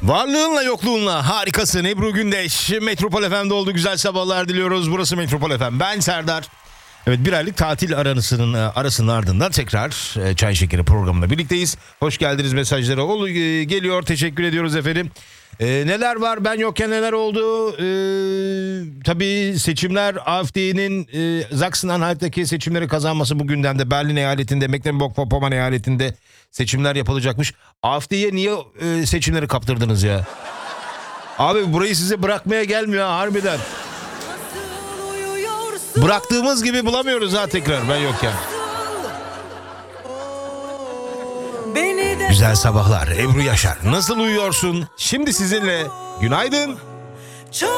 Varlığınla yokluğunla harikasın Ebru Gündeş. Metropol FM'de oldu, güzel sabahlar diliyoruz. Burası Metropol FM. Ben Serdar. Evet, bir aylık tatil arasının ardından tekrar Çay Şekeri programında birlikteyiz. Hoş geldiniz mesajlara. Geliyor, teşekkür ediyoruz efendim. Neler var, ben yokken neler oldu? Tabii seçimler, AfD'nin Sachsen-Anhalt'taki seçimleri kazanması bu gündemde. Berlin eyaletinde, Mecklenburg-Vorpommern eyaletinde seçimler yapılacakmış. AfD'ye niye seçimleri kaptırdınız ya? Abi burayı size bırakmaya gelmiyor ha, harbiden. Bıraktığımız gibi bulamıyoruz ha tekrar ben yokken. Güzel sabahlar Ebru Yaşar. Nasıl uyuyorsun? Şimdi sizinle günaydın.